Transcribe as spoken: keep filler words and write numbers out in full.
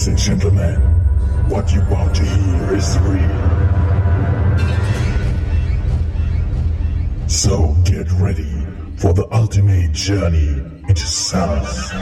Ladies and gentlemen, what you about to hear is real. So get ready for the ultimate journey into sound.